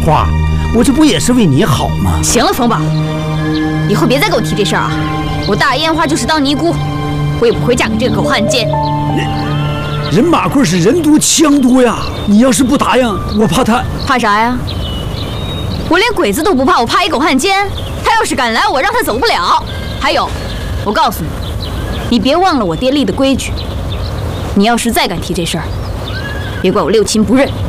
花，我这不也是为你好吗？ 行了，冯宝，以后别再给我提这事儿啊！我大烟花就是当尼姑，我也不会嫁给这个狗汉奸。 人马贵是人多枪多呀，你要是不答应，我怕他。 怕啥呀？我连鬼子都不怕，我怕一狗汉奸。他要是敢来，我让他走不了。还有，我告诉你，你别忘了我爹立的规矩。你要是再敢提这事儿，别怪我六亲不认。